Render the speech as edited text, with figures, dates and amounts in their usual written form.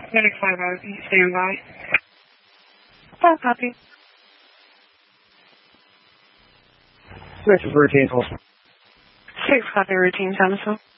Medic 5 out, stand by. Oh, copy. This is routine. 6 copy, routine, Thomasville.